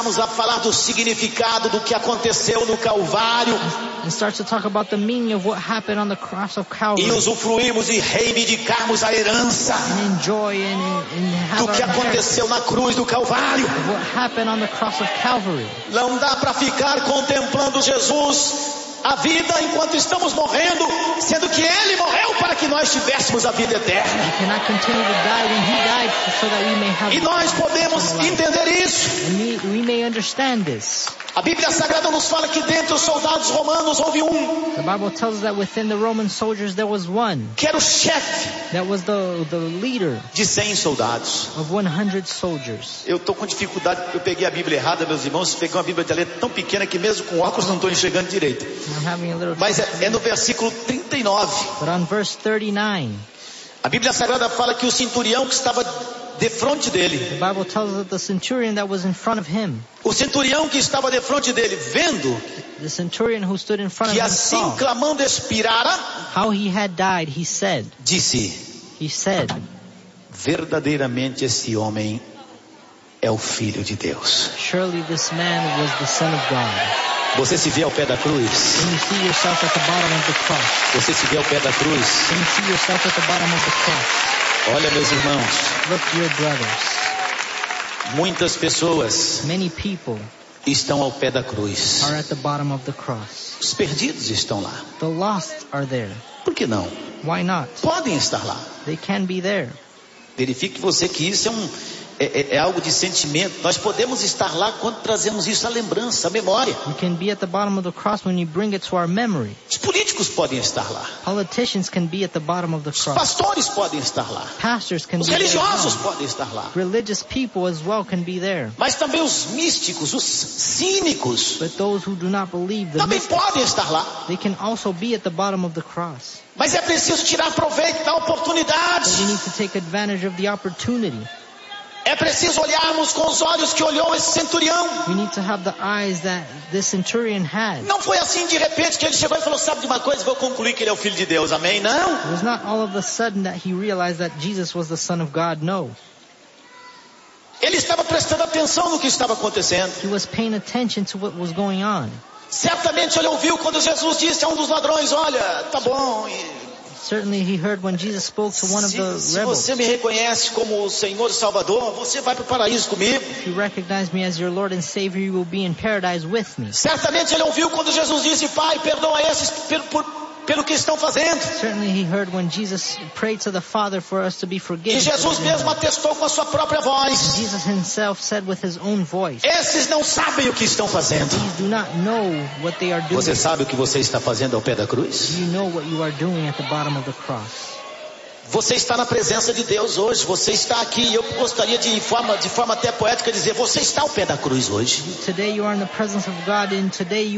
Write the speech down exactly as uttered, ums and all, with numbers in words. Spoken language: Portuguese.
começarmos a falar do significado do que aconteceu no Calvário and start to talk about the meaning of what happened on the cross of e Calvary, usufruirmos e reivindicarmos a herança and enjoy and, and have do our que inheritance aconteceu na cruz do Calvário. of what happened on the cross of Calvary. Não dá para ficar contemplando Jesus a vida enquanto estamos morrendo, sendo que Ele morreu para que nós tivéssemos a vida eterna. We cannot continue to die when He died so that we may have E nós podemos eternal life. entender isso. And we, we may understand this. A Bíblia Sagrada nos fala que dentre os soldados romanos houve um The Bible tells us that within the Roman soldiers there was one que era o chefe that was the, the leader de cem soldados. of one hundred soldiers. Eu estou com dificuldade porque eu peguei a Bíblia errada, meus irmãos. Peguei uma Bíblia de letra tão pequena que mesmo com óculos não estou enxergando direito. I'm having a little Mas é, é no versículo trinta e nove. But on verse thirty-nine, A Bíblia Sagrada fala que o centurião que estava de frente dele, the Bible tells us that the centurion that was in front of him, o centurião que estava de frente dele, vendo the centurion who stood in front of que him assim saw clamando expirara, how he had died. He said, disse: he said, verdadeiramente esse homem é o Filho de Deus. surely this man was the Son of God. Você se vê ao pé da cruz? When you see yourself at the bottom of the cross, Você se vê ao pé da cruz? when you see yourself at the bottom of the cross, Olha, meus irmãos, look, dear brothers, muitas pessoas many people estão ao pé da cruz. are at the bottom of the cross. Os perdidos estão lá. The lost are there. Por que não? Why not? Podem estar lá. They can be there. Verifique você que isso é um é, é, é algo de sentimento. Nós podemos estar lá quando trazemos isso à lembrança, à memória. We can be at the bottom of the cross when you bring it to our memory. Os políticos podem estar lá. Politicians can be at the bottom of the Os cross. pastores podem estar lá. Pastors can Os be there. as religiosos well. podem estar lá. Religious people as well can be there. Mas também os místicos, os cínicos, But those who do not believe, the também mystics, podem estar lá. they can also be at the bottom of the cross. Mas é preciso tirar proveito da oportunidade. But we need to take advantage of the opportunity. É preciso olharmos com os olhos que olhou esse centurião. We need to have the eyes that this centurion had. Não foi assim de repente que ele chegou e falou: sabe de uma coisa, vou concluir que ele é o Filho de Deus, amém? Não. It was not all of a sudden that he realized that Jesus was the Son of God. No. Ele estava prestando atenção no que estava acontecendo. He was paying attention to what was going on. Certamente ele ouviu quando Jesus disse a um dos ladrões: olha, tá bom, e Certainly he heard when Jesus spoke to one of se, the se rebels. você me reconhece como o Senhor e Salvador, você vai para o paraíso comigo. If you recognize me as your Lord and Savior, you will be in paradise with me. Certamente ele ouviu quando Jesus disse: Pai, perdoa esses por, por, pelo que estão fazendo. Certainly he heard when Jesus prayed to the Father for us to be E forgiven. Jesus mesmo atestou com a sua própria voz: Jesus himself said with his own voice, esses não sabem o que estão fazendo. these do not know what they are doing. Você sabe o que você está fazendo ao pé da cruz? Do you know what you are doing at the bottom of the cross? Você está na presença de Deus hoje. Você está aqui. E eu gostaria de, em forma, de forma até poética, dizer: você está ao pé da cruz hoje. Today you are in the presence of God, and today you